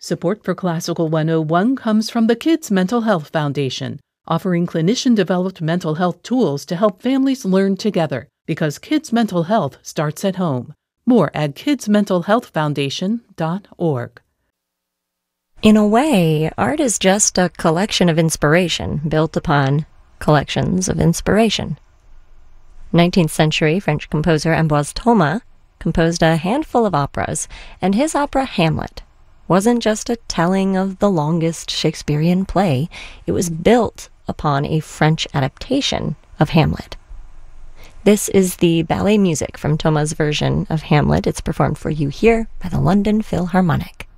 Support for Classical 101 comes from the Kids Mental Health Foundation, offering clinician-developed mental health tools to help families learn together, because kids' mental health starts at home. More at kidsmentalhealthfoundation.org. In a way, art is just a collection of inspiration built upon collections of inspiration. 19th century French composer Ambroise Thomas composed a handful of operas, and his opera Hamlet wasn't just a telling of the longest Shakespearean play. It was built upon a French adaptation of Hamlet. This is the ballet music from Thomas' version of Hamlet. It's performed for you here by the London Philharmonic.